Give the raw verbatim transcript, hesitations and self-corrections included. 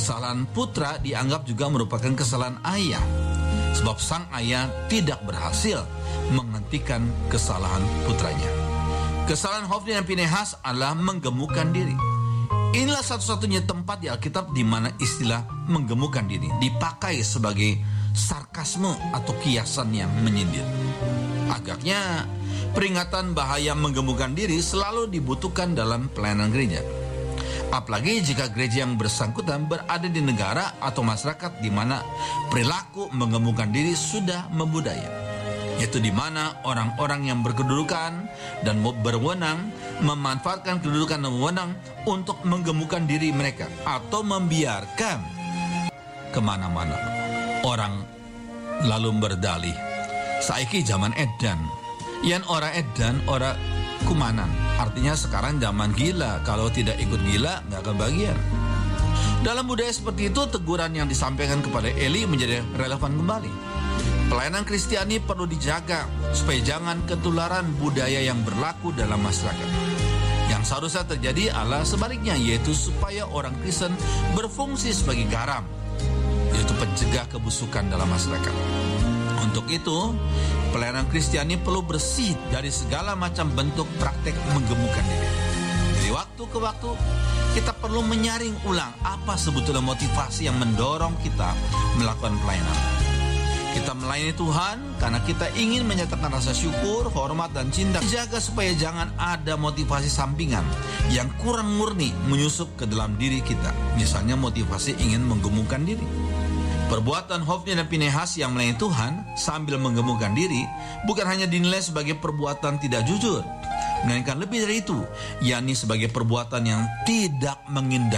Kesalahan putra dianggap juga merupakan kesalahan ayah, sebab sang ayah tidak berhasil menghentikan kesalahan putranya. Kesalahan Hofni dan Pinehas adalah menggemukkan diri. Inilah satu-satunya tempat di Alkitab di mana istilah menggemukkan diri dipakai sebagai sarkasme atau kiasan yang menyindir. Agaknya peringatan bahaya menggemukkan diri selalu dibutuhkan dalam pelayanan gereja. Apalagi jika gereja yang bersangkutan berada di negara atau masyarakat di mana perilaku menggemukkan diri sudah membudaya, yaitu di mana orang-orang yang berkedudukan dan berwenang memanfaatkan kedudukan dan wewenang untuk menggemukkan diri mereka atau membiarkan kemana-mana orang lalu berdalih. Saiki zaman edan, yang orang edan orang kumanan. Artinya sekarang zaman gila, kalau tidak ikut gila nggak kebagian. Dalam budaya seperti itu, teguran yang disampaikan kepada Eli menjadi relevan kembali. Pelayanan Kristiani perlu dijaga supaya jangan ketularan budaya yang berlaku dalam masyarakat. Yang seharusnya terjadi adalah sebaliknya, yaitu supaya orang Kristen berfungsi sebagai garam, yaitu pencegah kebusukan dalam masyarakat. Untuk itu, pelayanan Kristiani perlu bersih dari segala macam bentuk praktek menggemukkan diri. Dari waktu ke waktu, kita perlu menyaring ulang apa sebetulnya motivasi yang mendorong kita melakukan pelayanan. Kita melayani Tuhan karena kita ingin menyatakan rasa syukur, hormat, dan cinta. Jaga supaya jangan ada motivasi sampingan yang kurang murni menyusup ke dalam diri kita. Misalnya motivasi ingin menggemukkan diri. Perbuatan Hofni dan Pinehas yang melayani Tuhan sambil menggemukkan diri bukan hanya dinilai sebagai perbuatan tidak jujur, melainkan lebih dari itu, yakni sebagai perbuatan yang tidak mengindahkan